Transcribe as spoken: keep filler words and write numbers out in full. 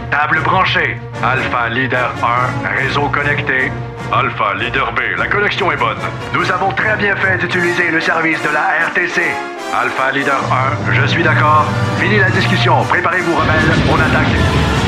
Table branchée. Alpha Leader un, réseau connecté. Alpha Leader B, la connexion est bonne. Nous avons très bien fait d'utiliser le service de la R T C. Alpha Leader un, je suis d'accord. Fini la discussion. Préparez-vous, rebelles. On attaque.